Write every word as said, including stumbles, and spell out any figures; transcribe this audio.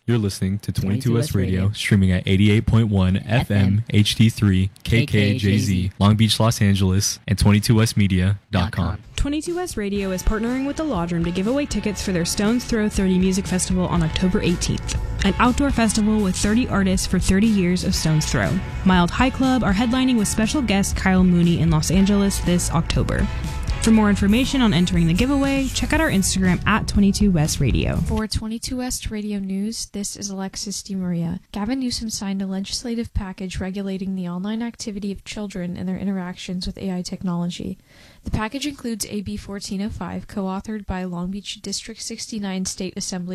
You're listening to twenty-two West Radio, streaming at eighty-eight point one F M, H D three, K K J Z, Long Beach, Los Angeles, and twenty-two west media dot com. twenty-two West Radio is partnering with the Lodge Room to give away tickets for their Stones Throw thirty Music Festival on October eighteenth. An outdoor festival with thirty artists for thirty years of Stones Throw. Mild High Club are headlining with special guest Kyle Mooney in Los Angeles this October. For more information on entering the giveaway, check out our Instagram at twenty-two West Radio. For twenty-two West Radio News, this is Alexis DeMaria. Gavin Newsom signed a legislative package regulating the online activity of children and their interactions with A I technology. The package includes A B fourteen oh five, co-authored by Long Beach District sixty-nine State Assembly